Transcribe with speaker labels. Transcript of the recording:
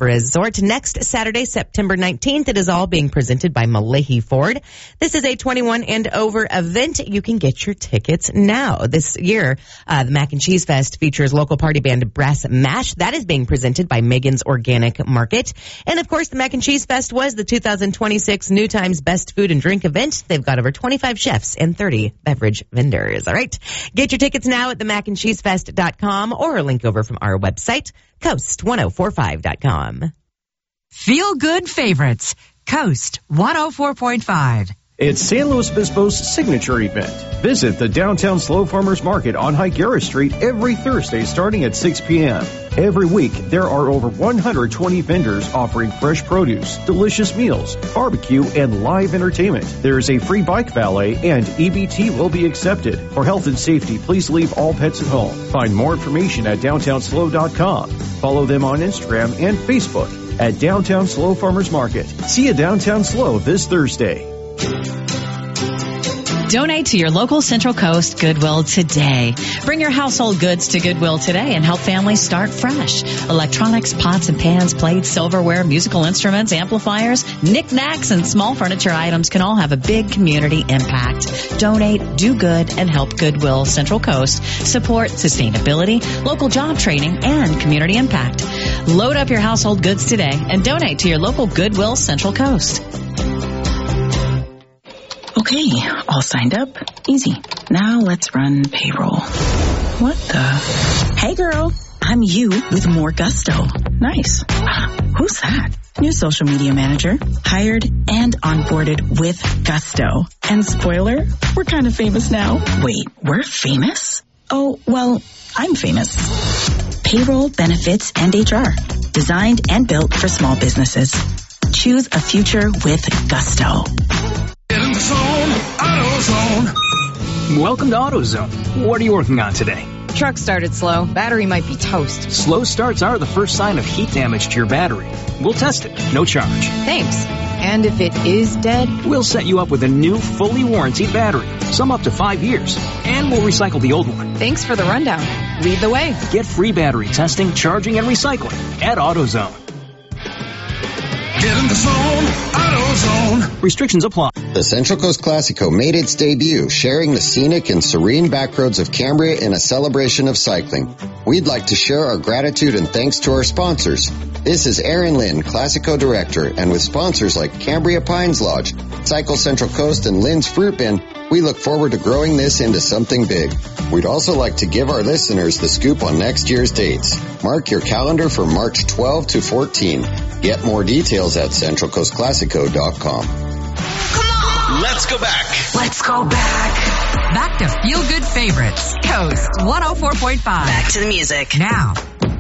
Speaker 1: Resort. Next Saturday, September 19th, it is all being presented by Malahi Ford. This is a 21 and over event. You can get your tickets now. This year, the Mac and Cheese Fest features local party band Brass Mash. That is being presented by Megan's Organic Market. And of course, the Mac and Cheese Fest was the 2026 New Times Best Food and Drink event. They've got over 25 chefs and 30 beverage vendors. All right. Get your tickets now at themacandcheesefest.com or a link over from our website, coast1045.com.
Speaker 2: Feel good favorites. Coast 104.5.
Speaker 3: It's San Luis Obispo's signature event. Visit the Downtown Slow Farmers Market on Higuera Street every Thursday starting at 6 p.m. Every week, there are over 120 vendors offering fresh produce, delicious meals, barbecue, and live entertainment. There is a free bike valet and EBT will be accepted. For health and safety, please leave all pets at home. Find more information at downtownslow.com. Follow them on Instagram and Facebook at Downtown Slow Farmers Market. See you Downtown Slow this Thursday.
Speaker 4: Donate to your local Central Coast Goodwill today. Bring your household goods to Goodwill today and help families start fresh. Electronics, pots and pans, plates, silverware, musical instruments, amplifiers, knickknacks, and small furniture items can all have a big community impact. Donate, do good, and help Goodwill Central Coast support sustainability, local job training, and community impact. Load up your household goods today and donate to your local Goodwill Central Coast.
Speaker 5: Okay, all signed up. Easy. Now let's run payroll. What the? Hey girl, I'm you with more gusto. Nice. Who's that? New social media manager. Hired and onboarded with gusto. And spoiler, we're kind of famous now. Wait, we're famous? Oh, well, I'm famous. Payroll, benefits, and HR. Designed and built for small businesses. Choose a future with gusto.
Speaker 6: AutoZone. Welcome to AutoZone. What are you working on today?
Speaker 7: Truck started slow. Battery might be toast.
Speaker 6: Slow starts are the first sign of heat damage to your battery. We'll test it. No charge.
Speaker 7: Thanks. And if it is dead?
Speaker 6: We'll set you up with a new, fully warranted battery. Some up to 5 years. And we'll recycle the old one.
Speaker 7: Thanks for the rundown. Lead the way.
Speaker 6: Get free battery testing, charging, and recycling at AutoZone. Get in the zone, AutoZone. Restrictions apply.
Speaker 8: The Central Coast Classico made its debut, sharing the scenic and serene backroads of Cambria in a celebration of cycling. We'd like to share our gratitude and thanks to our sponsors. This is Aaron Lynn, Classico Director, and with sponsors like Cambria Pines Lodge, Cycle Central Coast, and Lynn's Fruit Bin, we look forward to growing this into something big. We'd also like to give our listeners the scoop on next year's dates. Mark your calendar for March 12 to 14. Get more details at centralcoastclassico.com.
Speaker 9: Come on! Let's go back.
Speaker 2: Let's go back. Back to Feel Good Favorites. Coast 104.5.
Speaker 9: Back to the music.
Speaker 2: Now.